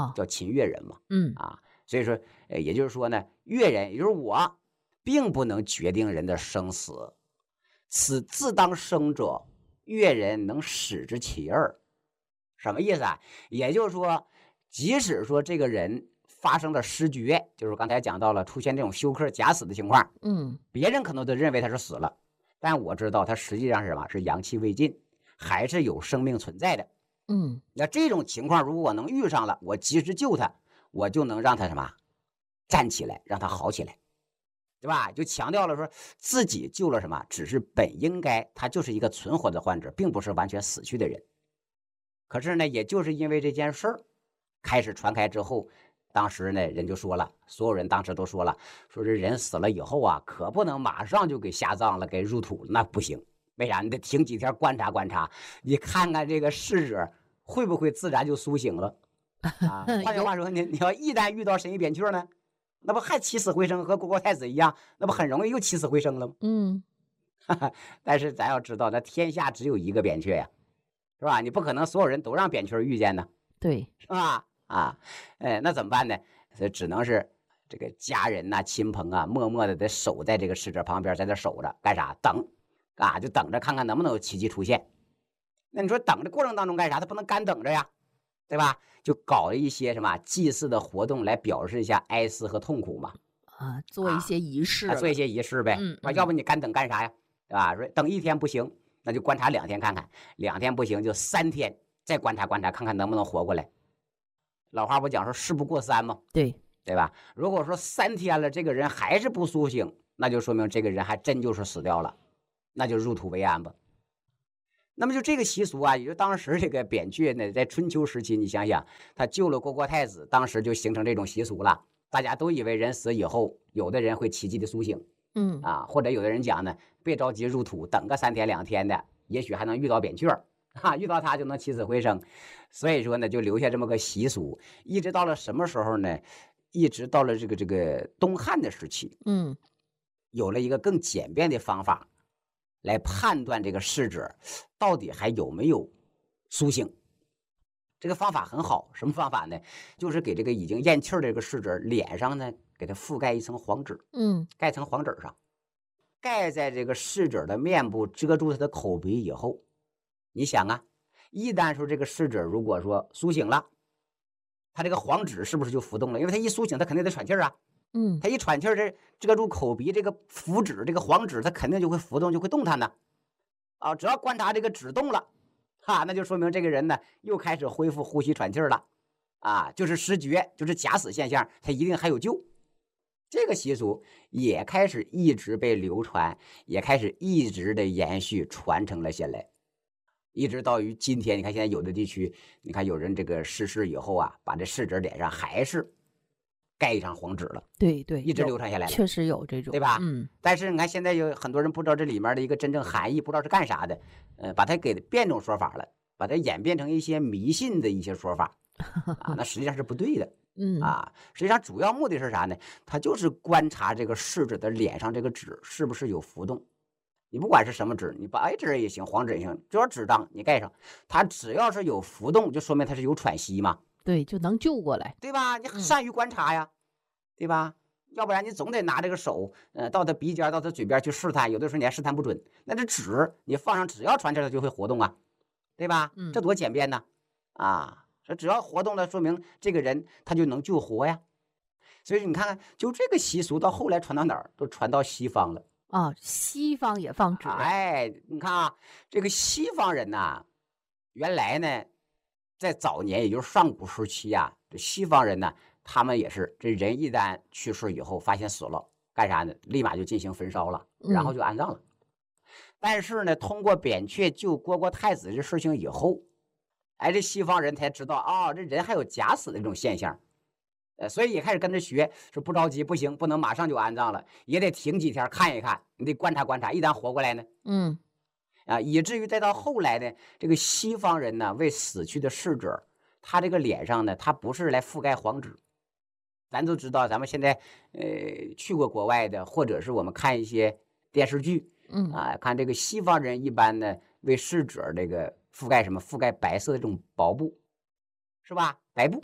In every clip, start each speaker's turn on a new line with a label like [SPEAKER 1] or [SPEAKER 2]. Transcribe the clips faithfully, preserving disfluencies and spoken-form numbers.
[SPEAKER 1] 啊，叫秦越人嘛。
[SPEAKER 2] 嗯
[SPEAKER 1] 啊，所以说，呃，也就是说呢，越人，也就是我，并不能决定人的生死，此自当生者，越人能使之其二。什么意思啊？也就是说，即使说这个人发生了失觉，就是刚才讲到了出现这种休克假死的情况，
[SPEAKER 2] 嗯，
[SPEAKER 1] 别人可能都认为他是死了，但我知道他实际上是什么？是阳气未尽，还是有生命存在的。
[SPEAKER 2] 嗯，
[SPEAKER 1] 那这种情况，如果我能遇上了，我及时救他，我就能让他什么站起来，让他好起来，对吧？就强调了说自己救了什么，只是本应该他就是一个存活的患者，并不是完全死去的人。可是呢，也就是因为这件事儿开始传开之后，当时呢人就说了，所有人当时都说了，说这人死了以后啊，可不能马上就给下葬了，给入土了，那不行。为啥？你得停几天观察观察，你看看这个逝者会不会自然就苏醒了啊？换句话说，你你要一旦遇到神医扁鹊呢，那不还起死回生，和虢国太子一样，那不很容易又起死回生了吗？
[SPEAKER 2] 嗯，
[SPEAKER 1] 但是咱要知道，那天下只有一个扁鹊呀，是吧？你不可能所有人都让扁鹊遇见呢，
[SPEAKER 2] 对，
[SPEAKER 1] 是吧？啊，哎，那怎么办呢？所以只能是这个家人呐、亲朋啊，默默的得守在这个逝者旁边，在这守着，干啥？等啊，就等着看看能不能有奇迹出现。那你说等的过程当中干啥？他不能干等着呀，对吧？就搞一些什么祭祀的活动来表示一下哀思和痛苦嘛。
[SPEAKER 2] 啊，做一些仪式
[SPEAKER 1] 啊，
[SPEAKER 2] 了，
[SPEAKER 1] 做一些仪式呗。
[SPEAKER 2] 嗯
[SPEAKER 1] 啊，要不你干等干啥呀？对吧？说等一天不行，那就观察两天看看，两天不行就三天再观察观察，看看能不能活过来。老话不讲说事不过三吗？
[SPEAKER 2] 对，
[SPEAKER 1] 对吧？如果说三天了，这个人还是不苏醒，那就说明这个人还真就是死掉了，那就入土为安吧。那么就这个习俗啊，也就当时这个扁鹊呢，在春秋时期，你想想，他救了虢国太子，当时就形成这种习俗了。大家都以为人死以后，有的人会奇迹的苏醒，
[SPEAKER 2] 嗯
[SPEAKER 1] 啊，或者有的人讲呢，别着急入土，等个三天两天的，也许还能遇到扁鹊啊，遇到他就能起死回生。所以说呢，就留下这么个习俗，一直到了什么时候呢？一直到了这个这个东汉的时期，
[SPEAKER 2] 嗯，
[SPEAKER 1] 有了一个更简便的方法来判断这个逝者到底还有没有苏醒。这个方法很好，什么方法呢？就是给这个已经咽气儿的这个逝者脸上呢，给他覆盖一层黄纸，
[SPEAKER 2] 嗯，
[SPEAKER 1] 盖层黄纸上，盖在这个逝者的面部，遮住他的口鼻以后，你想啊，一旦说这个逝者如果说苏醒了，他这个黄纸是不是就浮动了？因为他一苏醒，他肯定得喘气儿啊。
[SPEAKER 2] 嗯，
[SPEAKER 1] 他一喘气儿，这遮住口鼻这个符纸，这个黄纸，它肯定就会浮动，就会动弹呢。啊，只要观察这个纸动了，哈，那就说明这个人呢又开始恢复呼吸喘气儿了。啊，就是失觉，就是假死现象，他一定还有救。这个习俗也开始一直被流传，也开始一直的延续传承了下来，一直到于今天。你看现在有的地区，你看有人这个逝世以后啊，把这逝者脸上还是盖一张黄纸了，
[SPEAKER 2] 对对，
[SPEAKER 1] 一直
[SPEAKER 2] 有
[SPEAKER 1] 流传下来了，
[SPEAKER 2] 确实有这种，
[SPEAKER 1] 对吧？
[SPEAKER 2] 嗯，
[SPEAKER 1] 但是你看现在有很多人不知道这里面的一个真正含义，不知道是干啥的，呃，把它给变种说法了，把它演变成一些迷信的一些说法啊，那实际上是不对的。
[SPEAKER 2] 嗯
[SPEAKER 1] 啊，实际上主要目的是啥呢？它就是观察这个逝者的脸上这个纸是不是有浮动。你不管是什么纸，你白纸也行，黄纸也行，只要纸张你盖上，它只要是有浮动，就说明它是有喘息嘛，
[SPEAKER 2] 对，就能救过来，
[SPEAKER 1] 对吧？你善于观察呀，嗯、对吧？要不然你总得拿这个手，呃，到他鼻尖，到他嘴边去试探，有的时候你还试探不准。那这纸你放上，只要喘气，它就会活动啊，对吧？
[SPEAKER 2] 嗯，
[SPEAKER 1] 这多简便呢，啊！只要活动了，说明这个人他就能救活呀。所以你看看，就这个习俗到后来传到哪儿，都传到西方了
[SPEAKER 2] 啊。西方也放纸，
[SPEAKER 1] 哎，你看啊，这个西方人呐、啊，原来呢，在早年，也就是上古时期啊，这西方人呢，他们也是这人一旦去世以后，发现死了，干啥呢？立马就进行焚烧了，然后就安葬了。嗯、但是呢，通过扁鹊救虢国太子这事情以后，哎，这西方人才知道啊、哦，这人还有假死的这种现象，呃，所以也开始跟着学，说不着急，不行，不能马上就安葬了，也得停几天看一看，你得观察观察，一旦活过来呢，
[SPEAKER 2] 嗯，
[SPEAKER 1] 啊，以至于再到后来呢，这个西方人呢，为死去的逝者，他这个脸上呢，他不是来覆盖黄纸，咱都知道，咱们现在呃去过国外的，或者是我们看一些电视剧，
[SPEAKER 2] 嗯
[SPEAKER 1] 啊，看这个西方人一般呢为逝者这个覆盖什么？覆盖白色的这种薄布，是吧？白布。
[SPEAKER 2] 对，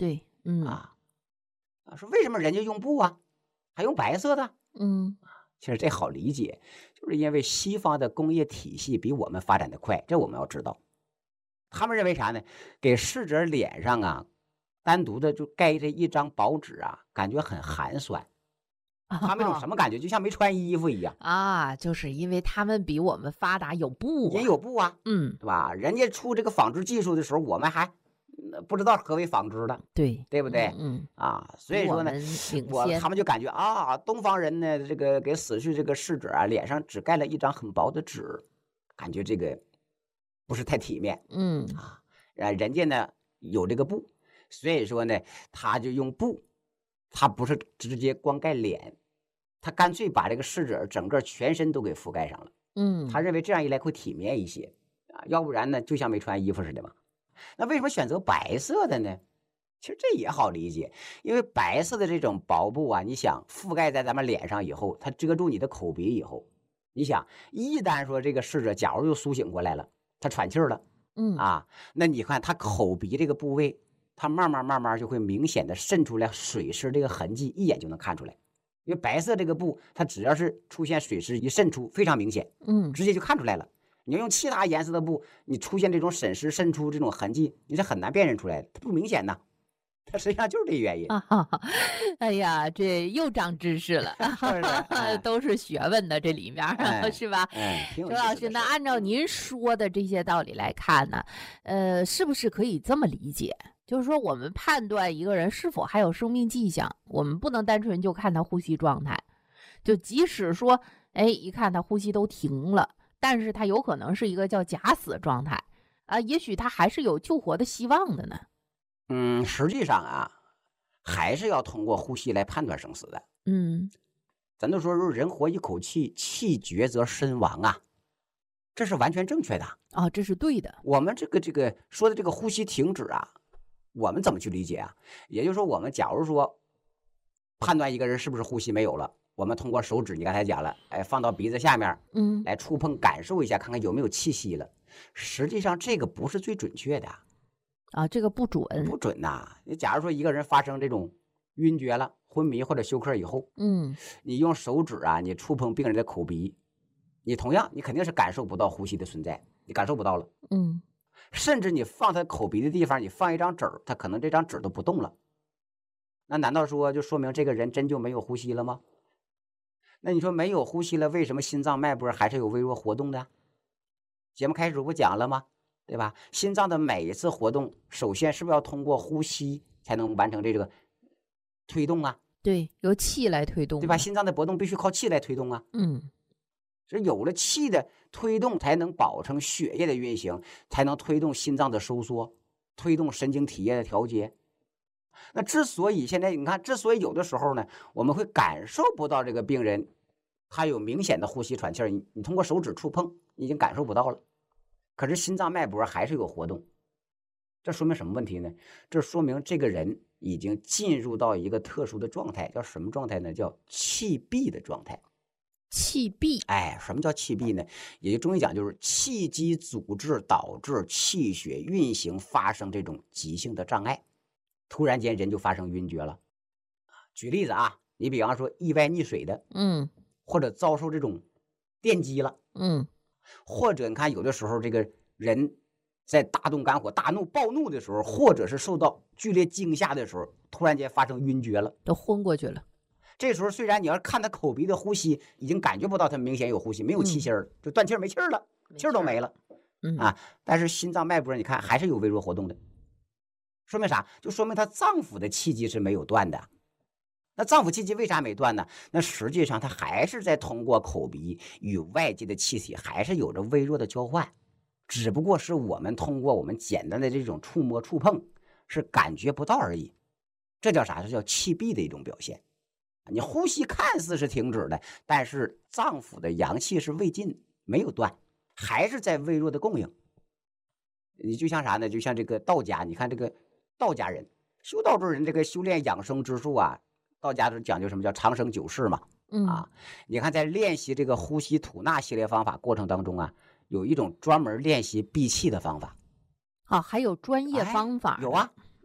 [SPEAKER 2] 嗯
[SPEAKER 1] 啊啊，说为什么人家用布啊，还用白色的？
[SPEAKER 2] 嗯
[SPEAKER 1] 其实这好理解，就是因为西方的工业体系比我们发展的快，这我们要知道。他们认为啥呢？给逝者脸上啊，单独的就盖这一张薄纸啊，感觉很寒酸。他们一种什么感觉？就像没穿衣服一样。
[SPEAKER 2] 啊，就是因为他们比我们发达，有布
[SPEAKER 1] 也
[SPEAKER 2] 啊。
[SPEAKER 1] 有布啊，
[SPEAKER 2] 嗯，
[SPEAKER 1] 对吧？人家出这个纺织技术的时候，我们还呃不知道何为纺织的，
[SPEAKER 2] 对，
[SPEAKER 1] 对不对？
[SPEAKER 2] 嗯嗯，
[SPEAKER 1] 啊，所以说呢，
[SPEAKER 2] 比我们领先。
[SPEAKER 1] 我他们就感觉啊，东方人呢，这个给死去这个逝者啊，脸上只盖了一张很薄的纸，感觉这个不是太体面
[SPEAKER 2] 嗯
[SPEAKER 1] 啊。啊，人家呢有这个布，所以说呢，他就用布，他不是直接光盖脸，他干脆把这个逝者整个全身都给覆盖上了。
[SPEAKER 2] 嗯，
[SPEAKER 1] 他认为这样一来会体面一些啊，要不然呢，就像没穿衣服似的嘛。那为什么选择白色的呢？其实这也好理解，因为白色的这种薄布啊，你想覆盖在咱们脸上以后，它遮住你的口鼻以后，你想一旦说这个逝者假如又苏醒过来了，他喘气儿了，
[SPEAKER 2] 嗯
[SPEAKER 1] 啊，那你看他口鼻这个部位，它慢慢慢慢就会明显的渗出来水湿这个痕迹，一眼就能看出来。因为白色这个布，它只要是出现水湿一渗出，非常明显，
[SPEAKER 2] 嗯，
[SPEAKER 1] 直接就看出来了。你要用其他颜色的布，你出现这种渗湿渗出这种痕迹，你是很难辨认出来的，它不明显呐。它实际上就是这个原因。
[SPEAKER 2] 啊哈哈，哎呀，这又长知识了，
[SPEAKER 1] 是不是？哎
[SPEAKER 2] 都是学问的这里面儿，
[SPEAKER 1] 哎
[SPEAKER 2] 是吧？
[SPEAKER 1] 哎，挺有
[SPEAKER 2] 周老师，
[SPEAKER 1] 意思的事儿
[SPEAKER 2] 那按照您说的这些道理来看呢，呃，是不是可以这么理解？就是说，我们判断一个人是否还有生命迹象，我们不能单纯就看他呼吸状态。就即使说，哎，一看他呼吸都停了，但是他有可能是一个叫假死状态啊，也许他还是有救活的希望的呢。
[SPEAKER 1] 嗯，实际上啊，还是要通过呼吸来判断生死的。
[SPEAKER 2] 嗯
[SPEAKER 1] 咱都说，人活一口气，气绝则身亡啊，这是完全正确的。
[SPEAKER 2] 哦，这是对的。
[SPEAKER 1] 我们这个这个说的这个呼吸停止啊，我们怎么去理解啊？也就是说，我们假如说判断一个人是不是呼吸没有了，我们通过手指，你刚才讲了，哎，放到鼻子下面，
[SPEAKER 2] 嗯，
[SPEAKER 1] 来触碰感受一下，看看有没有气息了。实际上，这个不是最准确的，
[SPEAKER 2] 啊，这个不准。
[SPEAKER 1] 不准呐。你假如说一个人发生这种晕厥了、昏迷或者休克以后，
[SPEAKER 2] 嗯
[SPEAKER 1] 你用手指啊，你触碰病人的口鼻，你同样你肯定是感受不到呼吸的存在，你感受不到了。
[SPEAKER 2] 嗯
[SPEAKER 1] 甚至你放他口鼻的地方，你放一张纸儿，他可能这张纸都不动了。那难道说就说明这个人真就没有呼吸了吗？那你说没有呼吸了，为什么心脏脉搏还是有微弱活动的？节目开始不讲了吗？对吧？心脏的每一次活动，首先是不是要通过呼吸才能完成这个推动啊？
[SPEAKER 2] 对，由气来推动，
[SPEAKER 1] 对吧？心脏的搏动必须靠气来推动啊。
[SPEAKER 2] 嗯
[SPEAKER 1] 所以有了气的推动，才能保证血液的运行，才能推动心脏的收缩，推动神经体液的调节。那之所以现在你看，之所以有的时候呢，我们会感受不到这个病人他有明显的呼吸喘气儿，你你通过手指触碰，你已经感受不到了，可是心脏脉搏还是有活动，这说明什么问题呢？这说明这个人已经进入到一个特殊的状态，叫什么状态呢？叫气闭的状态。
[SPEAKER 2] 气闭。
[SPEAKER 1] 哎，什么叫气闭呢？也就中医讲，就是气机阻滞导致气血运行发生这种急性的障碍，突然间人就发生晕厥了。举例子啊，你比方说意外溺水的，
[SPEAKER 2] 嗯
[SPEAKER 1] 或者遭受这种电击了，
[SPEAKER 2] 嗯
[SPEAKER 1] 或者你看有的时候这个人在大动肝火、大怒、暴怒的时候，或者是受到剧烈惊吓的时候，突然间发生晕厥了，
[SPEAKER 2] 都昏过去了。
[SPEAKER 1] 这时候虽然你要看他口鼻的呼吸，已经感觉不到他明显有呼吸，没有气息儿，就断气儿没气儿了，气儿都没了，
[SPEAKER 2] 嗯
[SPEAKER 1] 啊，但是心脏脉搏你看还是有微弱活动的，说明啥？就说明他脏腑的气机是没有断的。那脏腑气机为啥没断呢？那实际上他还是在通过口鼻与外界的气体还是有着微弱的交换，只不过是我们通过我们简单的这种触摸触碰是感觉不到而已。这叫啥？这叫气闭的一种表现。你呼吸看似是停止的，但是脏腑的阳气是未尽，没有断，还是在微弱的供应。你就像啥呢？就像这个道家，你看这个道家人、修道之人，这个修炼养生之术啊，道家都讲究什么叫长生久视嘛。
[SPEAKER 2] 嗯
[SPEAKER 1] 啊，你看在练习这个呼吸吐纳系列方法过程当中啊，有一种专门练习闭气的方法。
[SPEAKER 2] 好，还有专业方法、
[SPEAKER 1] 哎、有啊。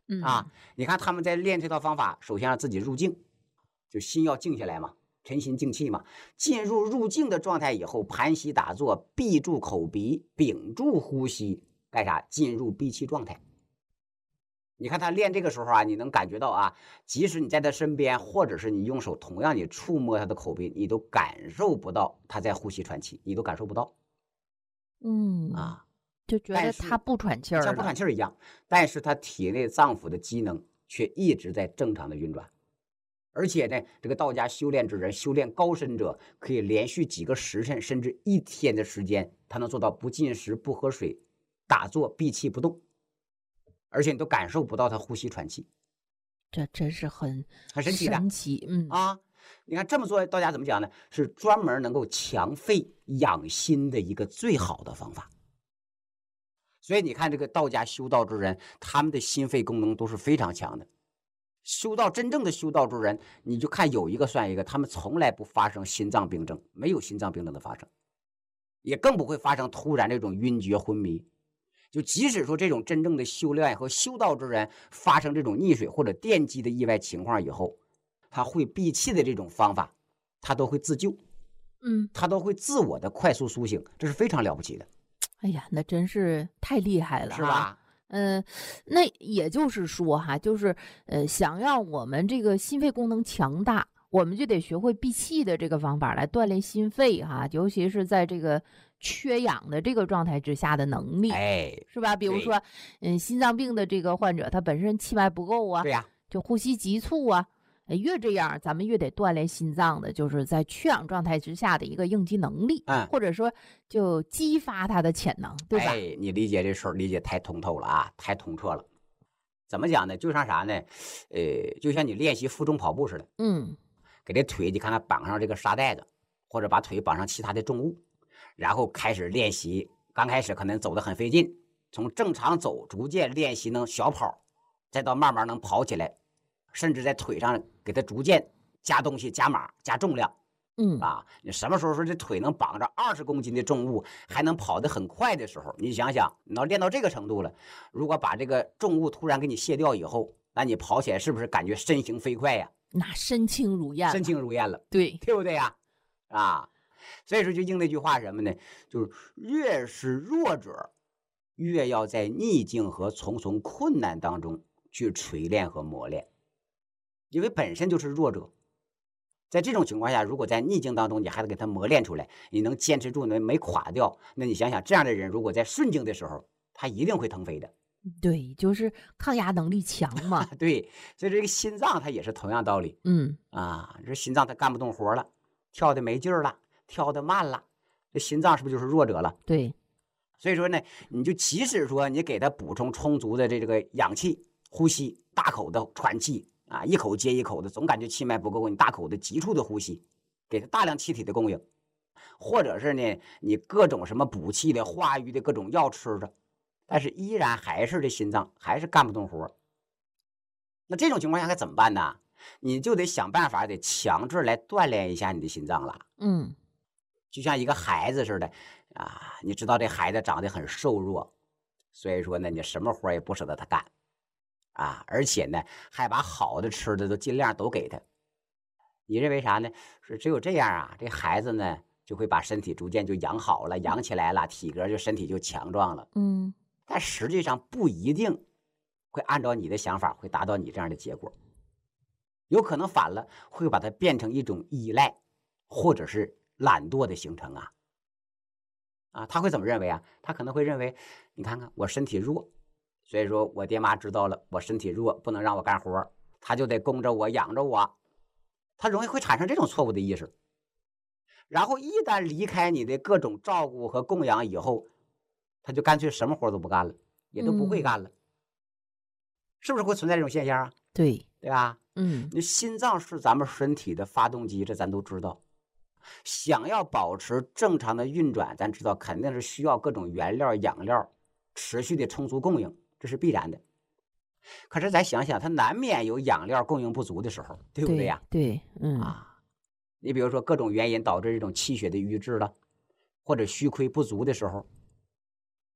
[SPEAKER 1] 啊。
[SPEAKER 2] 嗯
[SPEAKER 1] 你看他们在练这套方法，首先让自己入静，就心要静下来嘛，沉心静气嘛。进入入静的状态以后，盘膝打坐，闭住口鼻，屏住呼吸，干啥？进入闭气状态。你看他练这个时候啊，你能感觉到啊，即使你在他身边，或者是你用手同样你触摸他的口鼻，你都感受不到他在呼吸喘气，你都感受不到
[SPEAKER 2] 嗯，
[SPEAKER 1] 啊。
[SPEAKER 2] 就觉得
[SPEAKER 1] 但是
[SPEAKER 2] 他不喘气儿
[SPEAKER 1] 像不
[SPEAKER 2] 了。
[SPEAKER 1] 喘气儿一样，但是他体内脏腑的机能却一直在正常的运转。而且呢，这个道家修炼之人，修炼高深者，可以连续几个时辰，甚至一天的时间，他能做到不进食、不喝水，打坐闭气不动，而且你都感受不到他呼吸喘气，
[SPEAKER 2] 这真是很
[SPEAKER 1] 很神奇的
[SPEAKER 2] 神奇。嗯
[SPEAKER 1] 啊！你看这么做，道家怎么讲呢？是专门能够强肺养心的一个最好的方法。所以你看，这个道家修道之人，他们的心肺功能都是非常强的。修道真正的修道之人，你就看有一个算一个，他们从来不发生心脏病症，没有心脏病症的发生，也更不会发生突然这种晕厥昏迷。就即使说这种真正的修炼和修道之人发生这种溺水或者电击的意外情况以后，他会闭气的这种方法，他都会自救，
[SPEAKER 2] 嗯，
[SPEAKER 1] 他都会自我的快速苏醒，这是非常了不起的，
[SPEAKER 2] 哎呀，那真是太厉害了，
[SPEAKER 1] 是？吧？
[SPEAKER 2] 嗯，那也就是说哈，就是呃，想让我们这个心肺功能强大，我们就得学会闭气的这个方法来锻炼心肺哈，尤其是在这个缺氧的这个状态之下的能力，
[SPEAKER 1] 哎，
[SPEAKER 2] 是吧？比如
[SPEAKER 1] 对
[SPEAKER 2] 说，嗯，心脏病的这个患者，他本身气脉不够啊，
[SPEAKER 1] 对呀、
[SPEAKER 2] 就呼吸急促啊，呃越这样，咱们越得锻炼心脏的，就是在缺氧状态之下的一个应激能力，
[SPEAKER 1] 嗯，
[SPEAKER 2] 或者说就激发他的潜能，对吧？
[SPEAKER 1] 哎，你理解这事儿理解太通透了啊，太通彻了。怎么讲呢？就像啥呢？呃，就像你练习负重跑步似的，
[SPEAKER 2] 嗯
[SPEAKER 1] 给这腿你看看绑上这个沙袋子，或者把腿绑上其他的重物，然后开始练习。刚开始可能走得很费劲，从正常走逐渐练习能小跑，再到慢慢能跑起来，甚至在腿上给它逐渐加东西、加码、加重量。
[SPEAKER 2] 嗯
[SPEAKER 1] 啊，你什么时候说这腿能绑着二十公斤的重物，还能跑得很快的时候，你想想，你要练到这个程度了，如果把这个重物突然给你卸掉以后，那你跑起来是不是感觉身形飞快呀？
[SPEAKER 2] 那身轻如燕了，
[SPEAKER 1] 身轻如燕了，
[SPEAKER 2] 对，
[SPEAKER 1] 对不对呀？啊，所以说就应那句话什么呢？就是越是弱者，越要在逆境和重重困难当中去锤炼和磨练，因为本身就是弱者。在这种情况下，如果在逆境当中你还得给他磨练出来，你能坚持住，能没垮掉，那你想想，这样的人如果在顺境的时候，他一定会腾飞的。
[SPEAKER 2] 对，就是抗压能力强嘛。
[SPEAKER 1] 对，所以这个心脏它也是同样道理
[SPEAKER 2] 嗯
[SPEAKER 1] 啊。这心脏它干不动活了，跳的没劲儿了，跳的慢了，这心脏是不是就是弱者了？
[SPEAKER 2] 对，
[SPEAKER 1] 所以说呢，你就即使说你给他补充充足的这这个氧气，呼吸大口的喘气啊，一口接一口的，总感觉气脉不够，你大口的急促的呼吸，给他大量气体的供应，或者是呢，你各种什么补气的、化瘀的各种药吃着，但是依然还是这心脏还是干不动活。那这种情况下该怎么办呢？你就得想办法，得强制来锻炼一下你的心脏了。
[SPEAKER 2] 嗯
[SPEAKER 1] 就像一个孩子似的啊，你知道这孩子长得很瘦弱，所以说呢，你什么活也不舍得他干啊，而且呢，还把好的吃的都尽量都给他。你认为啥呢？是只有这样啊，这孩子呢就会把身体逐渐就养好了，养起来了，体格就身体就强壮了。
[SPEAKER 2] 嗯
[SPEAKER 1] 但实际上不一定会按照你的想法会达到你这样的结果，有可能反了，会把它变成一种依赖，或者是懒惰的形成啊。啊，他会怎么认为啊？他可能会认为，你看看我身体弱，所以说我爹妈知道了我身体弱，不能让我干活，他就得供着我养着我，他容易会产生这种错误的意识。然后一旦离开你的各种照顾和供养以后，他就干脆什么活都不干了，也都不会干了，嗯、是不是会存在这种现象啊？
[SPEAKER 2] 对，
[SPEAKER 1] 对吧？
[SPEAKER 2] 嗯，
[SPEAKER 1] 你心脏是咱们身体的发动机，这咱都知道。想要保持正常的运转，咱知道肯定是需要各种原料、养料持续的充足供应，这是必然的。可是咱想想，它难免有养料供应不足的时候，对不对呀？
[SPEAKER 2] 对，对嗯
[SPEAKER 1] 啊，你比如说各种原因导致这种气血的瘀滞了，或者虚亏不足的时候，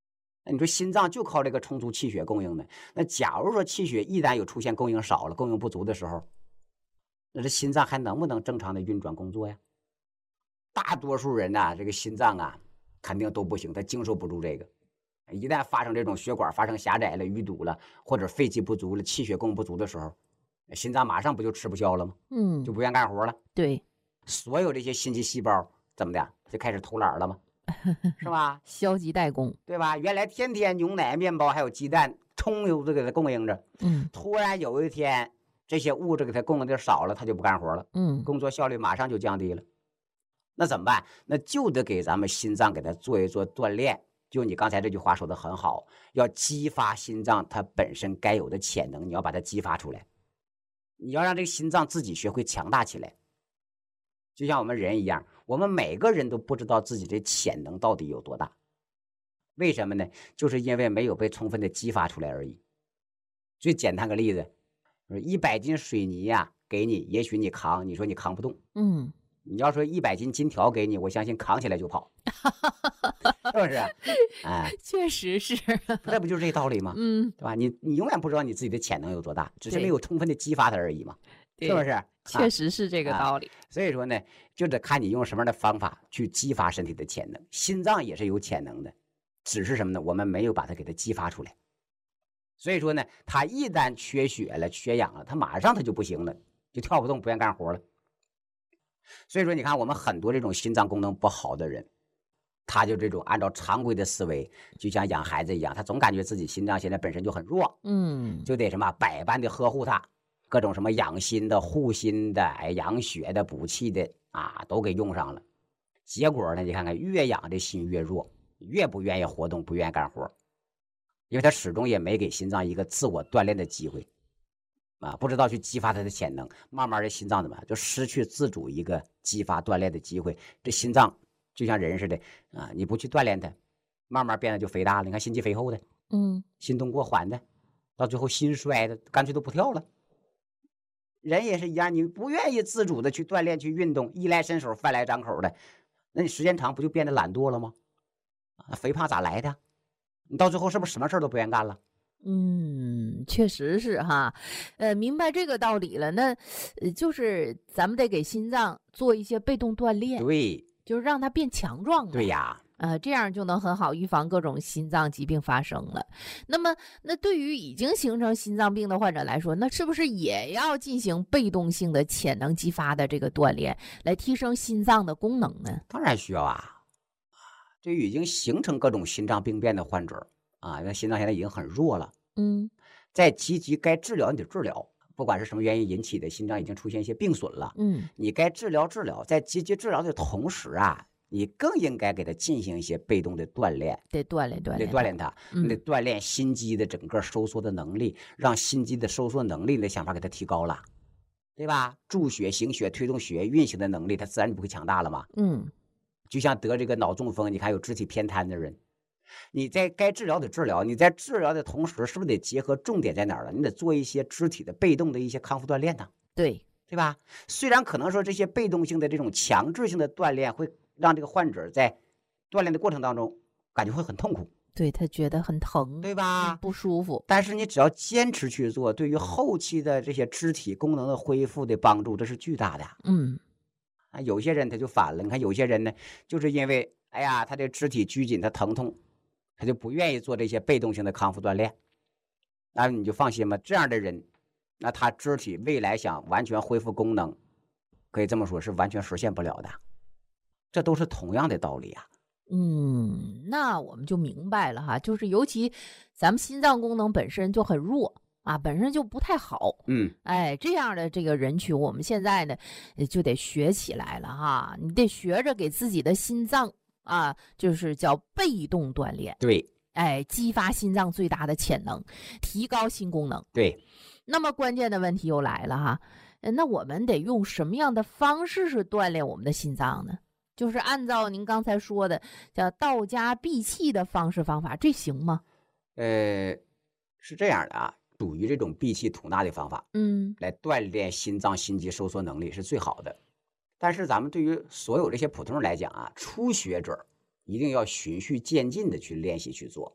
[SPEAKER 1] 那你说心脏就靠这个充足气血供应的，那假如说气血一旦有出现供应少了、供应不足的时候，那这心脏还能不能正常的运转工作呀？大多数人呐、这个心脏啊，肯定都不行，他经受不住这个。一旦发生这种血管发生狭窄了、淤堵了，或者肺气不足了、气血供不足的时候，心脏马上不就吃不消了吗？
[SPEAKER 2] 嗯，
[SPEAKER 1] 就不愿干活了。
[SPEAKER 2] 对，
[SPEAKER 1] 所有这些心肌细胞怎么的，就开始偷懒了吗？是吧？
[SPEAKER 2] 消极怠工。
[SPEAKER 1] 对吧？原来天天牛奶、面包还有鸡蛋充足的给它供应着，
[SPEAKER 2] 嗯
[SPEAKER 1] 突然有一天这些物质给它供应的少了，它就不干活了，
[SPEAKER 2] 嗯
[SPEAKER 1] 工作效率马上就降低了。那怎么办？那就得给咱们心脏给它做一做锻炼。就你刚才这句话说的很好，要激发心脏它本身该有的潜能，你要把它激发出来，你要让这个心脏自己学会强大起来。就像我们人一样，我们每个人都不知道自己的潜能到底有多大，为什么呢？就是因为没有被充分的激发出来而已。最简单个例子，一百斤水泥呀、啊，给你，也许你扛，你说你扛不动，
[SPEAKER 2] 嗯，
[SPEAKER 1] 你要说一百斤金条给你，我相信扛起来就跑，是不是？哎，
[SPEAKER 2] 确实是，
[SPEAKER 1] 这不就是这道理吗？
[SPEAKER 2] 嗯，
[SPEAKER 1] 对吧？你你永远不知道你自己的潜能有多大，只是
[SPEAKER 2] 对
[SPEAKER 1] 没有充分的激发它而已嘛，
[SPEAKER 2] 对
[SPEAKER 1] 是不是？
[SPEAKER 2] 确实是这个道理。
[SPEAKER 1] 所以说呢，就得看你用什么样的方法去激发身体的潜能。心脏也是有潜能的，只是什么呢？我们没有把它给它激发出来。所以说呢，它一旦缺血了、缺氧了，它马上它就不行了，就跳不动，不愿干活了。所以说，你看我们很多这种心脏功能不好的人，他就这种按照常规的思维，就像养孩子一样，他总感觉自己心脏现在本身就很弱，
[SPEAKER 2] 嗯，
[SPEAKER 1] 就得什么百般的呵护它。各种什么养心的、护心的、哎养血的、补气的啊，都给用上了。结果呢，你看看越养这心越弱，越不愿意活动，不愿意干活，因为他始终也没给心脏一个自我锻炼的机会啊，不知道去激发它的潜能，慢慢的心脏怎么就失去自主一个激发锻炼的机会。这心脏就像人似的啊，你不去锻炼它，慢慢变得就肥大了。你看心肌肥厚的，
[SPEAKER 2] 嗯，
[SPEAKER 1] 心动过缓的，到最后心衰的，干脆都不跳了。人也是一样，你不愿意自主的去锻炼、去运动，衣来伸手、饭来张口的，那你时间长不就变得懒惰了吗？啊，肥胖咋来的？你到最后是不是什么事都不愿干了？
[SPEAKER 2] 嗯，确实是哈，呃，明白这个道理了。那，呃，就是咱们得给心脏做一些被动锻炼，
[SPEAKER 1] 对，
[SPEAKER 2] 就是让它变强壮。
[SPEAKER 1] 对呀。
[SPEAKER 2] 呃，这样就能很好预防各种心脏疾病发生了。那么，那对于已经形成心脏病的患者来说，那是不是也要进行被动性的潜能激发的这个锻炼，来提升心脏的功能呢？
[SPEAKER 1] 当然需要啊！对于已经形成各种心脏病变的患者啊，因为心脏现在已经很弱了，
[SPEAKER 2] 嗯，
[SPEAKER 1] 在积极该治疗你得治疗，不管是什么原因引起的，心脏已经出现一些病损了，
[SPEAKER 2] 嗯，
[SPEAKER 1] 你该治疗治疗，在积极治疗的同时啊。你更应该给他进行一些被动的锻炼，
[SPEAKER 2] 得锻炼锻炼，
[SPEAKER 1] 得锻炼他，
[SPEAKER 2] 嗯、
[SPEAKER 1] 你得锻炼心肌的整个收缩的能力，让心肌的收缩能力的想法给他提高了，对吧？助血、行血、推动血液运行的能力，他自然就不会强大了嘛。
[SPEAKER 2] 嗯，
[SPEAKER 1] 就像得这个脑中风，你看有肢体偏瘫的人，你在该治疗的治疗，你在治疗的同时，是不是得结合重点在哪儿了？你得做一些肢体的被动的一些康复锻炼呢？
[SPEAKER 2] 对，
[SPEAKER 1] 对吧？虽然可能说这些被动性的这种强制性的锻炼会让这个患者在锻炼的过程当中感觉会很痛苦，
[SPEAKER 2] 对他觉得很疼，
[SPEAKER 1] 对吧？
[SPEAKER 2] 不舒服。
[SPEAKER 1] 但是你只要坚持去做，对于后期的这些肢体功能的恢复的帮助，这是巨大的。
[SPEAKER 2] 嗯，
[SPEAKER 1] 啊，有些人他就反了，你看有些人呢，就是因为哎呀，他这肢体拘紧，他疼痛，他就不愿意做这些被动性的康复锻炼。那你就放心吧，这样的人，那他肢体未来想完全恢复功能，可以这么说，是完全实现不了的。这都是同样的道理啊。
[SPEAKER 2] 嗯，那我们就明白了哈，就是尤其咱们心脏功能本身就很弱啊，本身就不太好。
[SPEAKER 1] 嗯，
[SPEAKER 2] 哎，这样的这个人群，我们现在呢就得学起来了哈，你得学着给自己的心脏啊，就是叫被动锻炼。
[SPEAKER 1] 对，
[SPEAKER 2] 哎，激发心脏最大的潜能，提高心功能。
[SPEAKER 1] 对，
[SPEAKER 2] 那么关键的问题又来了哈，那我们得用什么样的方式是锻炼我们的心脏呢？就是按照您刚才说的叫道家闭气的方式方法，这行吗？
[SPEAKER 1] 呃，是这样的啊，属于这种闭气吐纳的方法，
[SPEAKER 2] 嗯，
[SPEAKER 1] 来锻炼心脏心肌收缩能力是最好的。但是咱们对于所有这些普通人来讲啊，初学者一定要循序渐进的去练习去做。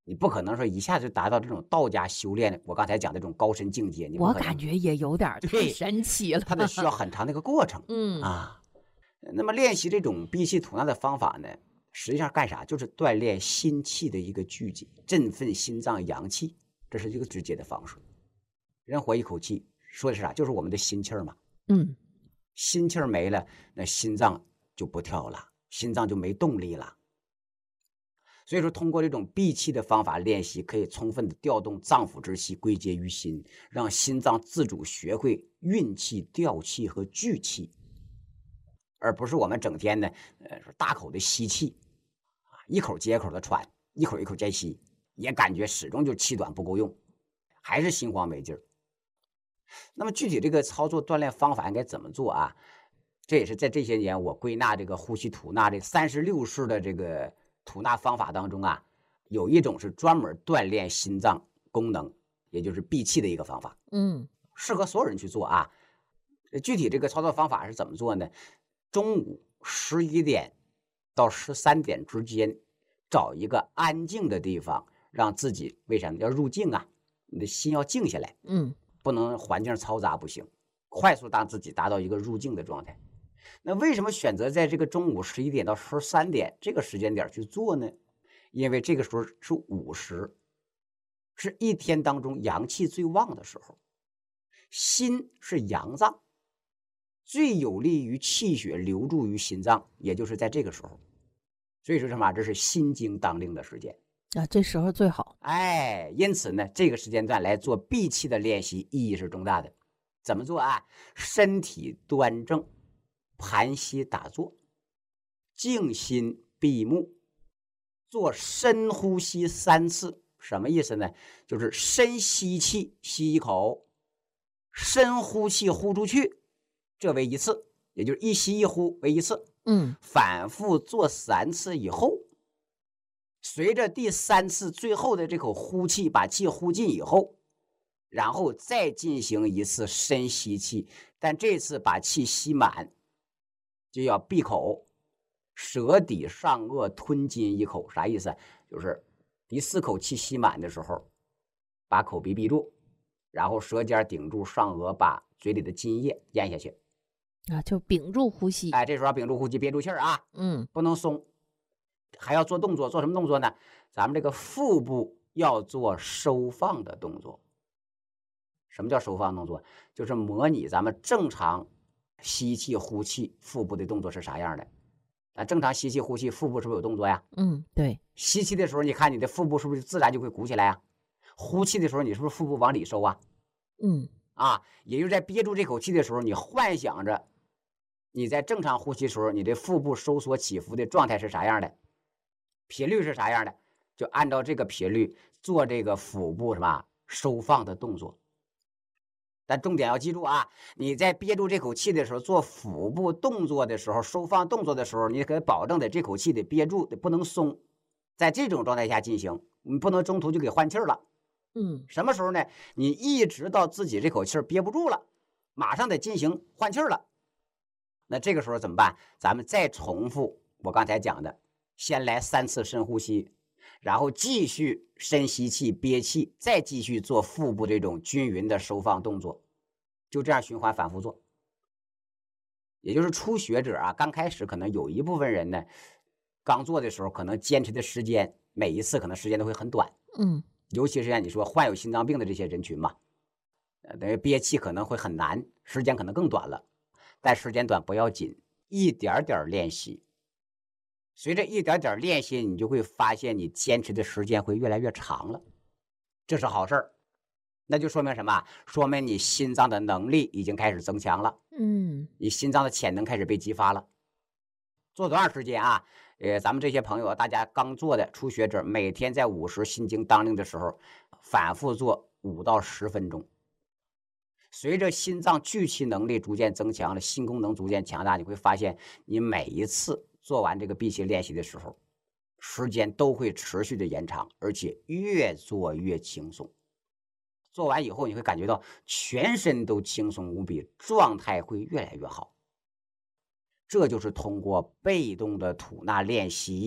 [SPEAKER 1] 你不可能说一下就达到这种道家修炼，我刚才讲的这种高深境界，你不可能。
[SPEAKER 2] 我感觉也有点太
[SPEAKER 1] 对
[SPEAKER 2] 神奇了。
[SPEAKER 1] 它得需要很长的一个过程
[SPEAKER 2] 嗯
[SPEAKER 1] 啊。那么练习这种闭气吐纳的方法呢，实际上干啥？就是锻炼心气的一个聚集，振奋心脏阳气，这是一个直接的方式。人活一口气，说的是啥？就是我们的心气儿嘛。
[SPEAKER 2] 嗯，
[SPEAKER 1] 心气儿没了，那心脏就不跳了，心脏就没动力了。所以说，通过这种闭气的方法练习，可以充分的调动脏腑之气归结于心，让心脏自主学会运气、调气和聚气，而不是我们整天呢，呃，大口的吸气，啊，一口接一口的喘，一口一口再吸，也感觉始终就气短不够用，还是心慌没劲儿。那么具体这个操作锻炼方法应该怎么做啊？这也是在这些年我归纳这个呼吸吐纳这三十六式的这个吐纳方法当中啊，有一种是专门锻炼心脏功能，也就是闭气的一个方法。
[SPEAKER 2] 嗯，
[SPEAKER 1] 适合所有人去做啊。具体这个操作方法是怎么做呢？中午十一点到十三点之间，找一个安静的地方，让自己为啥呢？要入静啊，你的心要静下来。
[SPEAKER 2] 嗯，
[SPEAKER 1] 不能环境嘈杂不行，快速让自己达到一个入静的状态。那为什么选择在这个中午十一点到十三点这个时间点去做呢？因为这个时候是午时，是一天当中阳气最旺的时候，心是阳脏，最有利于气血流注于心脏，也就是在这个时候。所以说什么？这是心经当令的时间
[SPEAKER 2] 啊，这时候最好。
[SPEAKER 1] 哎，因此呢，这个时间段来做闭气的练习意义是重大的。怎么做啊？身体端正，盘膝打坐，静心闭目，做深呼吸三次。什么意思呢？就是深吸气，吸一口，深呼气，呼出去，这为一次，也就是一吸一呼为一次。
[SPEAKER 2] 嗯，
[SPEAKER 1] 反复做三次以后，随着第三次最后的这口呼气把气呼尽以后，然后再进行一次深吸气，但这次把气吸满，就要闭口，舌抵上颚吞津一口。啥意思？就是第四口气吸满的时候，把口鼻闭住，然后舌尖顶住上颚，把嘴里的津液咽下去。
[SPEAKER 2] 啊，就屏住呼吸。
[SPEAKER 1] 哎，这时候要屏住呼吸，憋住气儿啊，
[SPEAKER 2] 嗯，
[SPEAKER 1] 不能松，还要做动作。做什么动作呢？咱们这个腹部要做收放的动作。什么叫收放动作？就是模拟咱们正常吸气呼气腹部的动作是啥样的。啊，正常吸气呼气腹部是不是有动作呀？
[SPEAKER 2] 嗯，对。
[SPEAKER 1] 吸气的时候，你看你的腹部是不是自然就会鼓起来啊？呼气的时候，你是不是腹部往里收啊？
[SPEAKER 2] 嗯，
[SPEAKER 1] 啊，也就是在憋住这口气的时候，你幻想着你在正常呼吸的时候，你的腹部收缩起伏的状态是啥样的，频率是啥样的，就按照这个频率做这个腹部什么收放的动作。但重点要记住啊，你在憋住这口气的时候，做腹部动作的时候，收放动作的时候，你可保证的这口气得憋住，得不能松。在这种状态下进行，你不能中途就给换气儿了。
[SPEAKER 2] 嗯，
[SPEAKER 1] 什么时候呢？你一直到自己这口气儿憋不住了，马上得进行换气儿了。那这个时候怎么办？咱们再重复我刚才讲的，先来三次深呼吸，然后继续深吸气憋气，再继续做腹部这种均匀的收放动作，就这样循环反复做。也就是初学者啊，刚开始可能有一部分人呢，刚做的时候可能坚持的时间，每一次可能时间都会很短。
[SPEAKER 2] 嗯，
[SPEAKER 1] 尤其是像你说患有心脏病的这些人群嘛，呃，等于憋气可能会很难，时间可能更短了。但时间短不要紧，一点点练习，随着一点点练习，你就会发现你坚持的时间会越来越长了，这是好事儿。那就说明什么？说明你心脏的能力已经开始增强了，
[SPEAKER 2] 嗯，
[SPEAKER 1] 你心脏的潜能开始被激发了。做多长时间啊？呃，咱们这些朋友，大家刚做的初学者，每天在午时心经当令的时候，反复做五到十分钟。随着心脏聚气能力逐渐增强了，心功能逐渐强大，你会发现，你每一次做完这个闭气练习的时候，时间都会持续的延长，而且越做越轻松。做完以后，你会感觉到全身都轻松无比，状态会越来越好。这就是通过被动的吐纳练习，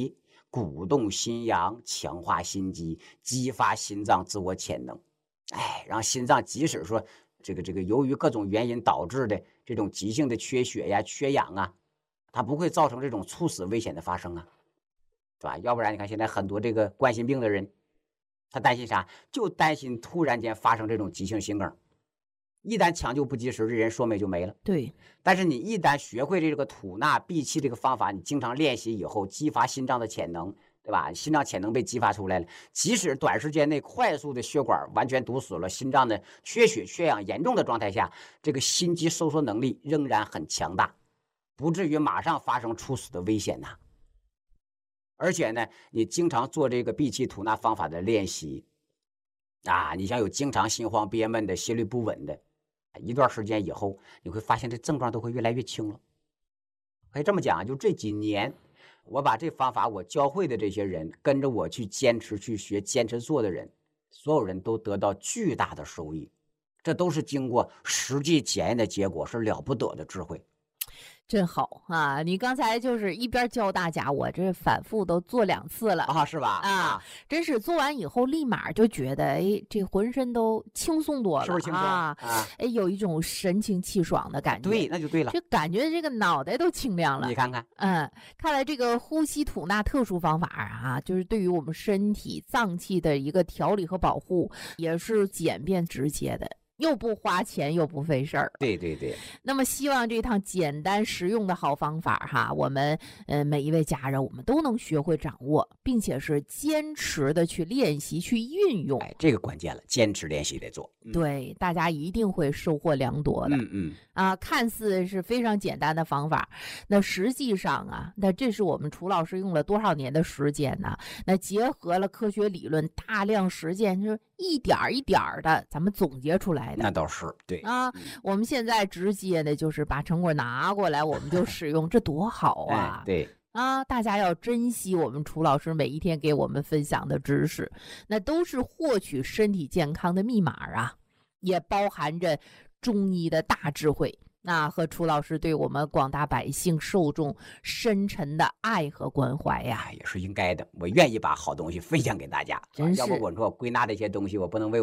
[SPEAKER 1] 鼓动心阳，强化心肌，激发心脏自我潜能。哎，让心脏即使说这个这个由于各种原因导致的这种急性的缺血呀、缺氧啊，它不会造成这种猝死危险的发生啊，对吧？要不然你看现在很多这个冠心病的人，他担心啥？就担心突然间发生这种急性心梗，一旦抢救不及时，这人说没就没了。
[SPEAKER 2] 对，
[SPEAKER 1] 但是你一旦学会这个吐纳闭气这个方法，你经常练习以后，激发心脏的潜能，对吧？心脏潜能被激发出来了，即使短时间内快速的血管完全堵死了，心脏的缺血缺氧严重的状态下，这个心肌收缩能力仍然很强大，不至于马上发生猝死的危险呐。而且呢，你经常做这个闭气吐纳方法的练习啊，你像有经常心慌憋闷的、心律不稳的，一段时间以后，你会发现这症状都会越来越轻了。可以这么讲，就这几年，我把这方法我教会的这些人，跟着我去坚持去学、坚持做的人，所有人都得到巨大的收益。这都是经过实际检验的结果，是了不得的智慧。
[SPEAKER 2] 真好啊！你刚才就是一边教大家，我这反复都做两次了
[SPEAKER 1] 啊，是吧？
[SPEAKER 2] 啊，真是做完以后立马就觉得，哎，这浑身都轻松多了，
[SPEAKER 1] 是不是轻松
[SPEAKER 2] 啊？
[SPEAKER 1] 啊，
[SPEAKER 2] 哎，有一种神清气爽的感觉。
[SPEAKER 1] 对，那就对了。
[SPEAKER 2] 就感觉这个脑袋都清亮了。
[SPEAKER 1] 你看看，
[SPEAKER 2] 嗯，看来这个呼吸吐纳特殊方法啊，就是对于我们身体脏器的一个调理和保护，也是简便直接的。又不花钱又不费事儿，
[SPEAKER 1] 对对对。
[SPEAKER 2] 那么希望这趟简单实用的好方法哈，我们呃每一位家人我们都能学会掌握，并且是坚持的去练习去运用。
[SPEAKER 1] 哎，这个关键了，坚持练习得做。
[SPEAKER 2] 嗯、对，大家一定会收获良多的。
[SPEAKER 1] 嗯嗯。
[SPEAKER 2] 啊，看似是非常简单的方法，那实际上啊，那这是我们楚老师用了多少年的时间呢？那结合了科学理论，大量实践，就是一点一点的，咱们总结出来的。
[SPEAKER 1] 那倒是对
[SPEAKER 2] 啊，我们现在直接的就是把成果拿过来，我们就使用，这多好啊！
[SPEAKER 1] 哎、对
[SPEAKER 2] 啊，大家要珍惜我们楚老师每一天给我们分享的知识，那都是获取身体健康的密码啊，也包含着中医的大智慧。那和楚老师对我们广大百姓受众深沉的爱和关怀呀，
[SPEAKER 1] 也是应该的。我愿意把好东西分享给大家，
[SPEAKER 2] 真是。
[SPEAKER 1] 要不我说我归纳这些东西，我不能为